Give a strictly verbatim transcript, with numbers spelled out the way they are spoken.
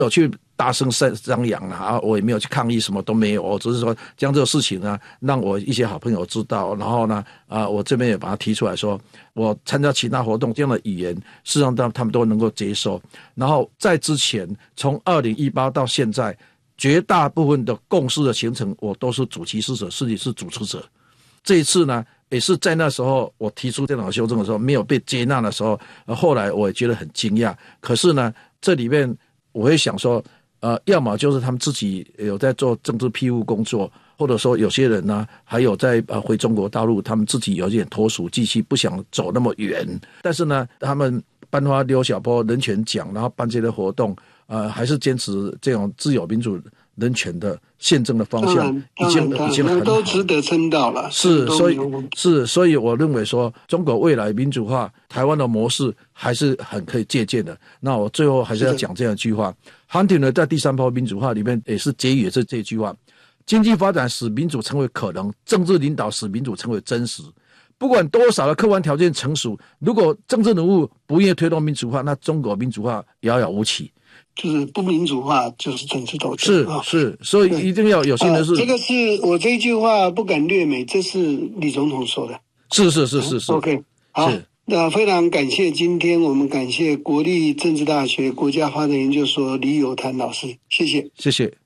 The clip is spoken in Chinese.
有去大声张扬啊，我也没有去抗议，什么都没有，我只是说将这个事情呢，让我一些好朋友知道，然后呢，啊、呃，我这边也把它提出来说，我参加其他活动这样的语言，事实上他们都能够接受。然后在之前，从二零一八到现在，绝大部分的共识的形成，我都是主其事者，自己是主持者。这一次呢，也是在那时候我提出电脑修正的时候，没有被接纳的时候，呃、后来我也觉得很惊讶。可是呢，这里面我会想说，呃，要么就是他们自己有在做政治庇护工作，或者说有些人呢，还有在呃回中国大陆，他们自己有点脱俗继续，不想走那么远。但是呢，他们颁发刘晓波人权奖，然后办这些活动，呃，还是坚持这种自由民主人权的宪政的方向，已经已经很好， 都值得称道了。 是，所以是，所以我认为说，中国未来民主化，台湾的模式还是很可以借鉴的。那我最后还是要讲这样一句话 ，Hunting 呢在第三波民主化里面也是结语是这句话：经济发展使民主成为可能，政治领导使民主成为真实。不管多少的客观条件成熟，如果政治人物不愿意推动民主化，那中国民主化遥遥无期。 就是不民主化，就是政治斗争。 是是，所以一定要有心的是、 呃。这个是我这一句话不敢略美，这是李总统说的。 是是是是是。 OK， 好，那非常感谢今天我们感谢国立政治大学国家发展研究所李友谈老师，谢谢， 谢谢。